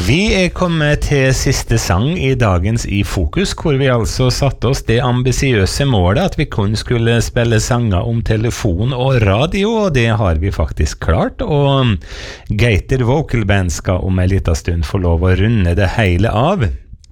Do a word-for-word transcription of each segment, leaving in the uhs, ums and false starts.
Vi er kommet til siste sang i dagens I Fokus, hvor vi altså satte oss det ambisiøse målet at vi kun skulle spille sanger om telefon og radio, og det har vi faktisk klart, og Gator Vocal Band skal om en liten stund få lov å runde det hele av.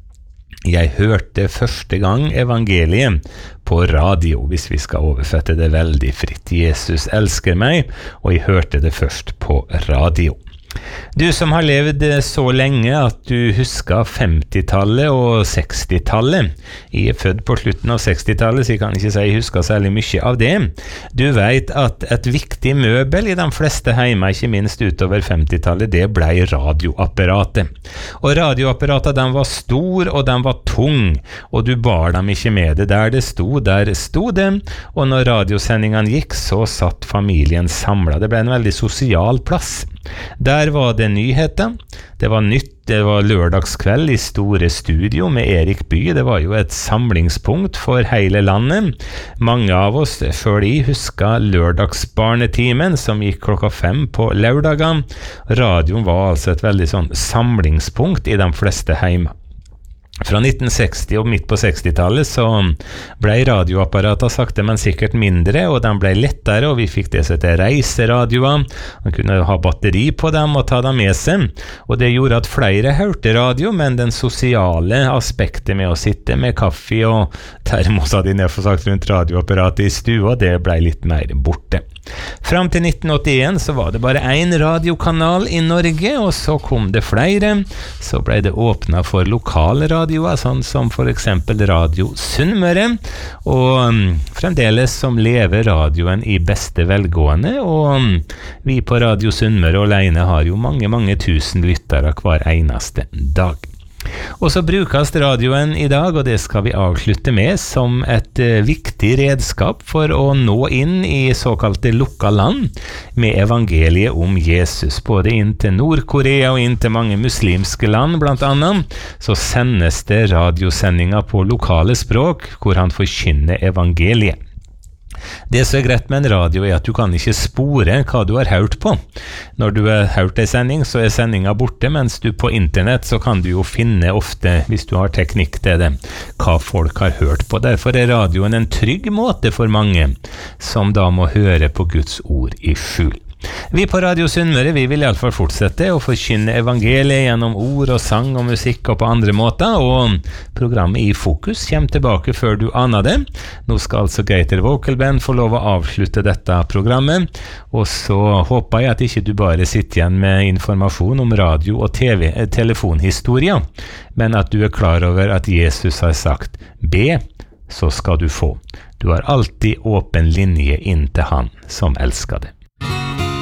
Jeg hørte første gang evangeliet på radio, hvis vi skal oversette det veldig fritt. Jesus elsker meg, og jeg hørte det først på radio. Du som har levd så lenge at du husker femtitallet og sekstitallet. Jeg er født på slutten av sekstitallet, så jeg kan ikke si jeg husker særlig mye av det. Du vet at et viktig møbel i de fleste hjemme, ikke minst utover femtitallet, det ble radioapparatet. Og radioapparatet, de var stor og de var tung, og du bar dem ikke med det. Der det sto, der sto det, og når radiosendingen gikk, så satt familien samlet. Det ble en veldig sosial plass. Der var det nyheter, det var nytt, det var lørdagskveld i Store Studio med Erik Bye, det var jo et samlingspunkt for hele landet. Mange av oss før de husker lørdagsbarnetimen som gikk klokka fem på lørdagen. Radioen var altså et veldig sånn samlingspunkt i de fleste hjemme. Fra nitten seksti og midt på sekstitallet så ble radioapparater sakte, men sikkert mindre, og de ble lettere, og vi fikk det som heter reiseradioer. Man kunne ha batteri på dem og ta dem med seg, og det gjorde at flere hørte radio, men den sosiale aspektet med å sitte med kaffe og termos av de nedforsagt rundt radioapparatet i stua, det ble litt mer borte. Fram til nitten åttien så var det bare en radiokanal i Norge, og så kom det flere. Så ble det åpnet for lokale radioer, sånn som for eksempel Radio Sunnmøre, og fremdeles som lever radioen i beste velgående, og vi på Radio Sunnmøre alene har jo mange, mange tusen lyttere hver eneste dag. Og så brukes radioen i dag, og det skal vi avslutte med, som et uh, viktig redskap for å nå inn i såkalte lukka land med evangeliet om Jesus. Både inn til Nord-Korea og inn til mange muslimske land blant annet, så sendes det radiosendinger på lokale språk hvor han forkynner evangeliet. Det som er greit med en radio er at du kan ikke spore hva du har hørt på. Når du har hørt en sending, så er sendingen borte, mens du på internett så kan du jo finne ofte, hvis du har teknikk til det, hva folk har hørt på. Derfor er radioen en trygg måte for mange, som da må høre på Guds ord i skjul. Vi på Radio Sunnmøre, vi vil i alle fall fortsette å forkynne evangeliet gjennom ord og sang og musikk og på andre måter, og programmet I Fokus kommer tilbake før du aner det. Nå skal altså Gator Vocal Band få lov å avslutte dette programmet, og så håper jeg at ikke du bare sitter igjen med informasjon om radio- og TV, telefonhistoria, men at du er klar over at Jesus har sagt, be, så skal du få. Du har alltid åpen linje inn til han som elsker det.